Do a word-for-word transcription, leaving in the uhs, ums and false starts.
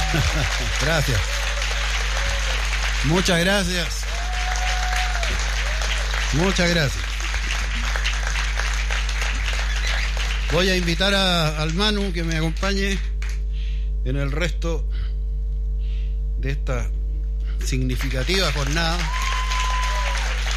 Gracias. Muchas gracias. Muchas gracias. Voy a invitar a, al Manu que me acompañe en el resto de esta significativa jornada.